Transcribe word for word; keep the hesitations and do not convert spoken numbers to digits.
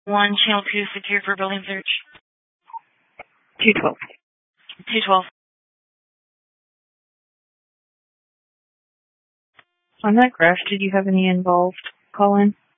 One, channel two, secure for building search. two twelve. two twelve. On that crash, did you have any involved call-in?